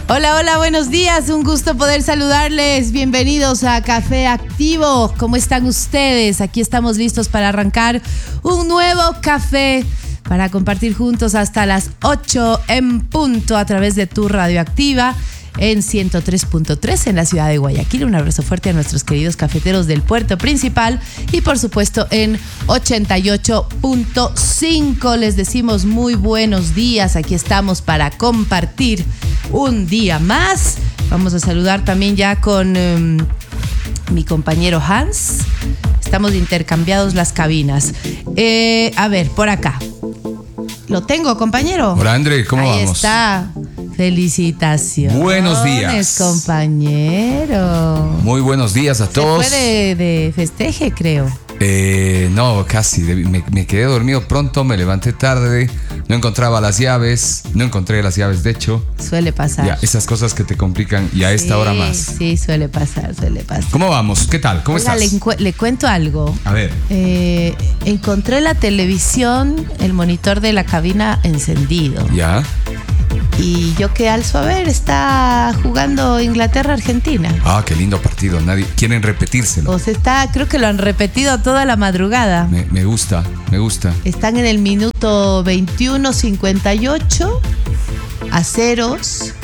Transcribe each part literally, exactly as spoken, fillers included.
Hola, hola, buenos días. Un gusto poder saludarles. Bienvenidos a Café Activo. ¿Cómo están ustedes? Aquí estamos listos para arrancar un nuevo café para compartir juntos hasta las ocho en punto a través de tu Radioactiva en ciento tres punto tres en la ciudad de Guayaquil. Un abrazo fuerte a nuestros queridos cafeteros del puerto principal y por supuesto en ochenta y ocho punto cinco. Les decimos muy buenos días. Aquí estamos para compartir un día más. Vamos a saludar también ya con um, mi compañero Hans. Estamos intercambiados las cabinas. Eh, a ver, por acá. ¿Lo tengo, compañero? Hola, André, ¿cómo Ahí vamos? Ahí está. Felicitaciones. Buenos días, compañero. Muy buenos días a todos. Se fue de, de festeje, creo. Eh, no, casi. Me, me quedé dormido pronto, me levanté tarde, no encontraba las llaves, no encontré las llaves, de hecho. Suele pasar. Ya, esas cosas que te complican y a sí, esta hora más. Sí, suele pasar, suele pasar. ¿Cómo vamos? ¿Qué tal? ¿Cómo Oiga, estás? Le, encu- le cuento algo. A ver. Eh, encontré la televisión, el monitor de la cabina encendido. Ya. Y yo que alzo a ver, está jugando Inglaterra-Argentina. Ah, qué lindo partido. Nadie quieren repetírselo. O sea, está, creo que lo han repetido toda la madrugada. Me, me gusta, me gusta. Están en el minuto veintiuno cincuenta y ocho a ceros.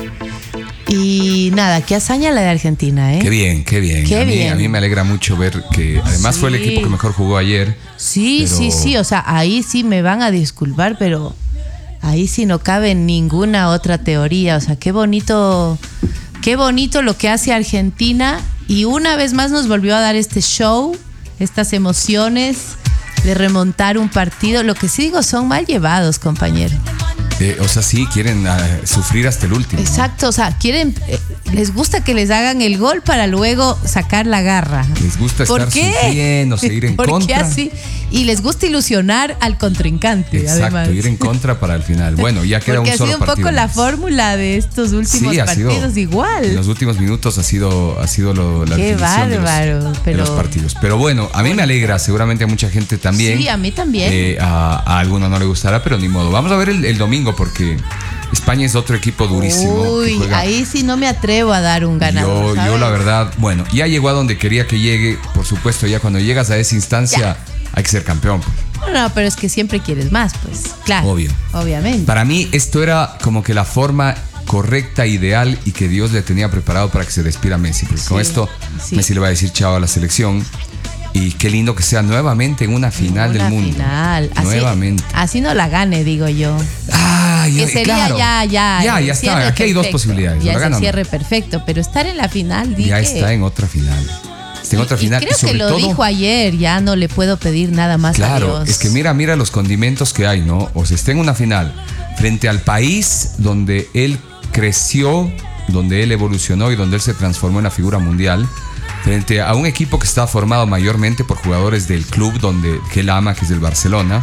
Y nada, qué hazaña la de Argentina, ¿eh? Qué bien, qué bien. Qué a, mí, bien. a mí me alegra mucho ver que además Sí. fue el equipo que mejor jugó ayer. Sí, pero... sí, sí. O sea, ahí sí me van a disculpar, pero ahí sí no cabe ninguna otra teoría. O sea, qué bonito, qué bonito lo que hace Argentina. Y una vez más nos volvió a dar este show, estas emociones de remontar un partido. Lo que sí digo, son mal llevados, compañero. Eh, o sea, sí, quieren uh, sufrir hasta el último. Exacto, o sea, quieren, eh, les gusta que les hagan el gol para luego sacar la garra. Les gusta ¿Por estar qué? sufriendo, seguir en ¿Por contra. qué así? Y les gusta ilusionar al contrincante, Exacto, además. ir en contra para el final. Bueno, ya queda Porque un solo ha sido un partido poco la más. fórmula de estos últimos Sí, ha partidos sido, igual. En los últimos minutos ha sido, ha sido lo, la Qué definición bárbaro, de los, pero... de los partidos. Pero bueno, a mí me alegra, seguramente a mucha gente también. Sí, a mí también. Eh, a, a alguno no le gustará, pero ni modo. Vamos a ver el, el domingo porque España es otro equipo durísimo. Uy, que juega. ahí sí no me atrevo a dar un ganador. Yo, ¿sabes? yo la verdad, bueno, ya llegó a donde quería que llegue. Por supuesto, ya cuando llegas a esa instancia Ya. hay que ser campeón. No, no, pero es que siempre quieres más, pues. Claro. Obvio. Obviamente. Para mí esto era como que la forma correcta, ideal y que Dios le tenía preparado para que se despiera Messi. Porque Sí, con esto sí. Messi le va a decir chao a la selección. Y qué lindo que sea nuevamente en una final Una del mundo. final. Así, Nuevamente. Así no la gane, digo yo. Ay, Que sería claro. ya, ya. Ya, el ya cierre está. Aquí hay dos perfecto. posibilidades. Ya la es el gana o no. cierre perfecto, pero estar en la final, dije. Ya está en otra final. Está en otra Y final. creo y sobre que lo todo, dijo ayer, ya no le puedo pedir nada más a claro, Dios. es que mira, mira los condimentos que hay, ¿no? O sea, está en una final frente al país donde él creció, donde él evolucionó y donde él se transformó en una figura mundial, frente a un equipo que está formado mayormente por jugadores del club donde que él ama, que es del Barcelona.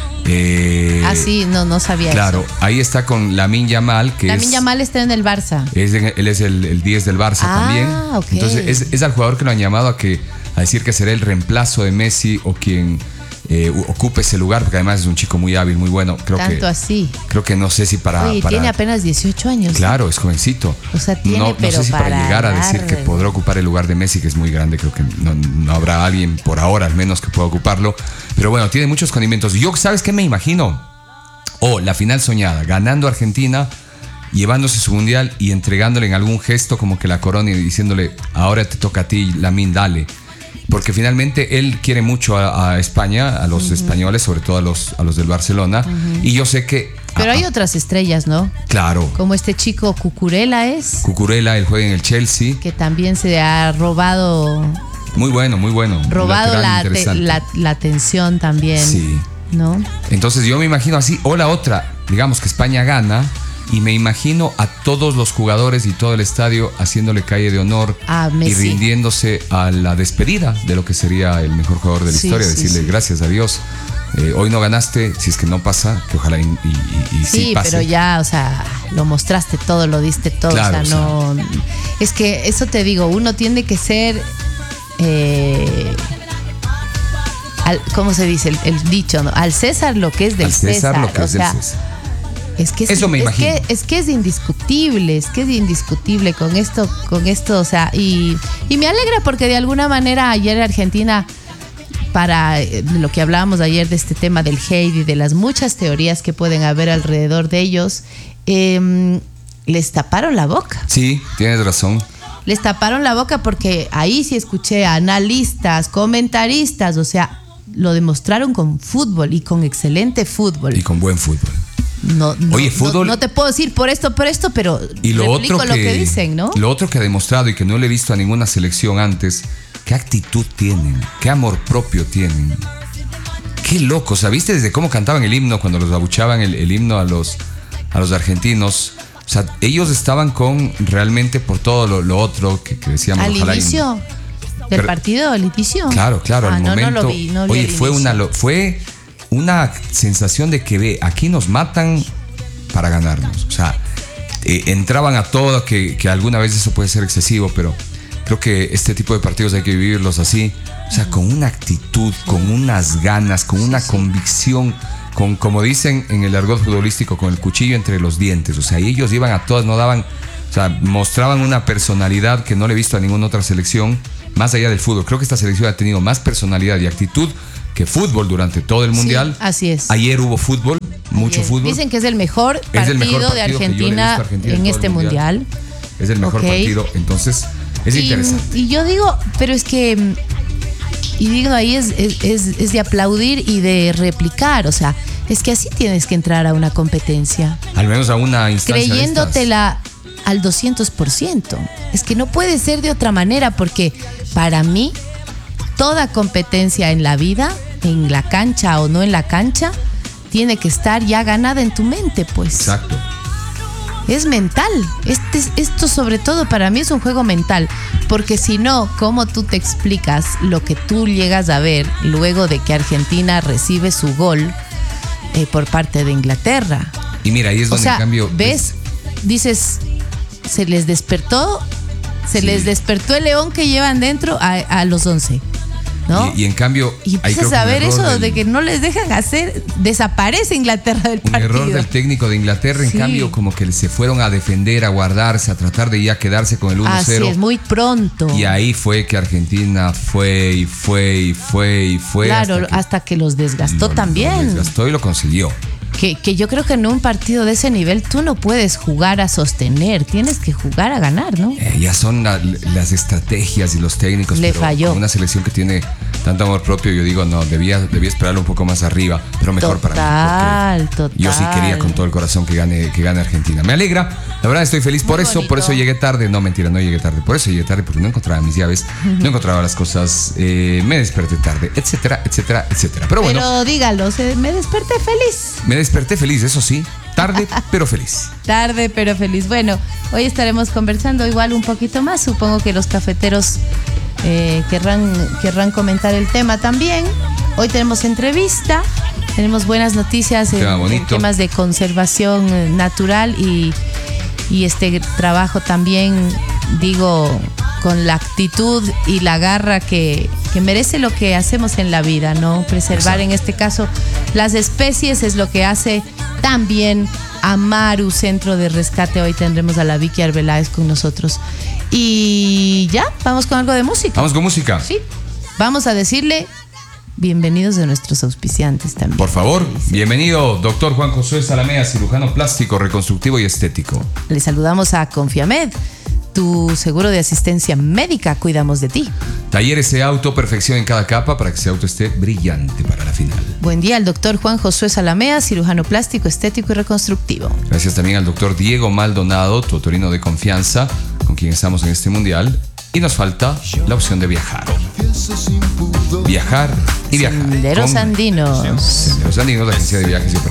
Eh, ah, sí, no, no sabía claro, eso. ahí está con Lamine Yamal, que Lamine es... Yamal está en el Barça. Es de- él es el, el diez del Barça Ah, también. ok. Entonces es, es al jugador que lo han llamado a que a decir que será el reemplazo de Messi o quien eh, ocupe ese lugar, porque además es un chico muy hábil, muy bueno. Creo Tanto que, así. Creo que no sé si para. Oye, para- tiene apenas dieciocho años. Claro, es jovencito. O sea, tiene, no, no pero sé si para, para llegar a decir que darle. podrá ocupar el lugar de Messi, que es muy grande, creo que no, no habrá alguien por ahora al menos que pueda ocuparlo. Pero bueno, tiene muchos condimentos. Yo, ¿sabes qué me imagino? Oh, la final soñada, ganando Argentina, llevándose su mundial y entregándole en algún gesto como que la corona y diciéndole, ahora te toca a ti, Lamine, dale. Porque finalmente él quiere mucho a, a España, a los uh-huh. españoles, sobre todo a los, a los del Barcelona. Uh-huh. Y yo sé que... Pero ah, hay otras estrellas, ¿no? Claro. Como este chico Cucurella es. Cucurella, él juega en el Chelsea. Que también se ha robado... Muy bueno, muy bueno. Robado la, te, la, la atención también. Sí. ¿No? Entonces yo me imagino así. O la otra, digamos que España gana... Y me imagino a todos los jugadores y todo el estadio haciéndole calle de honor a Messi. Y rindiéndose a la despedida de lo que sería el mejor jugador de la sí, historia. Sí, decirle sí. gracias a Dios. Eh, hoy no ganaste, si es que no pasa, que ojalá y, y, y sí, sí pase. Pero ya, o sea, lo mostraste todo, lo diste todo. Claro, o sea, no. O sea, es que eso te digo, uno tiene que ser. Eh, al, ¿Cómo se dice el, el dicho? ¿No? Al César lo que es del al César. César lo que o es sea, del César. Es que es, Eso me es imagino. Que, es que es indiscutible, es que es indiscutible con esto, con esto, o sea, y, y me alegra porque de alguna manera ayer Argentina, para eh, lo que hablábamos ayer de este tema del hate y de las muchas teorías que pueden haber alrededor de ellos, eh, les taparon la boca. Sí, tienes razón. Les taparon la boca porque ahí sí escuché a analistas, comentaristas, o sea, lo demostraron con fútbol y con excelente fútbol. Y con buen fútbol. No, no, Oye, fútbol. No, no te puedo decir por esto, por esto, pero Y lo replico otro que, lo que dicen, ¿no? Lo otro que ha demostrado y que no le he visto a ninguna selección antes, qué actitud tienen, qué amor propio tienen. Qué loco, o sea, ¿viste desde cómo cantaban el himno cuando los abuchaban el, el himno a los, a los argentinos? O sea, ellos estaban con realmente por todo lo, lo otro que, que decíamos. Al ojalá y- inicio del Pero- partido, al inicio. Claro, claro, Ah, al no, momento. no lo vi, no vi oye, el fue inicio. una, lo- fue una sensación de que ve, aquí nos matan para ganarnos. O sea, eh, entraban a todo, que, que alguna vez eso puede ser excesivo, pero creo que este tipo de partidos hay que vivirlos así. O sea, con una actitud, con unas ganas, con una convicción, con, como dicen en el argot futbolístico, con el cuchillo entre los dientes. O sea, y ellos iban a todas, no daban, o sea, mostraban una personalidad que no le he visto a ninguna otra selección, más allá del fútbol. Creo que esta selección ha tenido más personalidad y actitud que fútbol durante todo el mundial. Sí, así es. Ayer hubo fútbol, mucho Ayer. fútbol. Dicen que es el mejor partido, Es el mejor partido de que yo le he Argentina, visto a Argentina en en todo este el mundial. mundial. Es el mejor Ok. partido, entonces es y, interesante. y yo digo, pero es que, mm, y digo, ahí es, es, es- es de aplaudir y de replicar, o sea, es que así tienes que entrar a una competencia, Al menos a una instancia de estas. creyéndotela al doscientos por ciento. Es que no puede ser de otra manera, porque para mí, toda competencia en la vida, en la cancha o no en la cancha, tiene que estar ya ganada en tu mente, pues. Exacto. Es mental. Este, esto sobre todo para mí es un juego mental. Porque si no, ¿cómo tú te explicas lo que tú llegas a ver luego de que Argentina recibe su gol eh, por parte de Inglaterra? Y mira, ahí es O donde sea, en cambio. ves, dices, se les despertó, se Sí. les despertó el león que llevan dentro a, a los once, ¿no? Y, y en cambio. Y ahí creo empiezas que a un ver error eso del- de que no les dejan hacer, desaparece Inglaterra del Un partido. error del técnico de Inglaterra, en Sí. cambio, como que se fueron a defender, a guardarse, a tratar de ya quedarse con el uno Así cero. es, muy pronto. Y ahí fue que Argentina fue y fue y fue y fue. Claro, hasta que hasta que los desgastó lo- también. Lo desgastó y lo consiguió. Que, que yo creo que en un partido de ese nivel tú no puedes jugar a sostener, tienes que jugar a ganar, ¿no? Eh, ya son la- las estrategias y los técnicos. Le pero falló. con una selección que tiene tanto amor propio, yo digo, no, debía, debía esperarlo un poco más arriba, pero mejor para mí. Total, porque total. Yo sí quería con todo el corazón que gane, que gane Argentina. Me alegra, la verdad estoy feliz por Muy eso, por bonito. eso llegué tarde. No, mentira, no llegué tarde. Por eso llegué tarde, porque no encontraba mis llaves, no encontraba las cosas, eh, me desperté tarde, etcétera, etcétera, etcétera. Pero bueno, Pero dígalo, se- me desperté feliz. me desperté feliz, eso sí, tarde, pero feliz. Tarde, pero feliz. Bueno, hoy estaremos conversando igual un poquito más. Supongo que los cafeteros eh, querrán, querrán comentar el tema también. Hoy tenemos entrevista, tenemos buenas noticias en, Tema en bonito. temas de conservación eh, natural y, y este trabajo también, digo, con la actitud y la garra que, que merece lo que hacemos en la vida, ¿no? Preservar Exacto. en este caso las especies es lo que hace también Amaru Centro de Rescate. Hoy tendremos a la Vicky Arbeláez con nosotros. Y ya, vamos con algo de música. Vamos con música. Sí, vamos a decirle bienvenidos a nuestros auspiciantes también. Por favor, bienvenido, doctor Juan Josué Salamea, cirujano plástico, reconstructivo y estético. Le saludamos a Confiamed, tu seguro de asistencia médica. Cuidamos de ti. Talleres de auto, perfección en cada capa para que ese auto esté brillante para la final. Buen día al doctor Juan Josué Salamea, cirujano plástico, estético y reconstructivo. Gracias también al doctor Diego Maldonado, tu otorrino de confianza, con quien estamos en este mundial. Y nos falta la opción de viajar. Viajar y viajar. Senderos Con Andinos. Senderos Andinos, la agencia de viajes y operaciones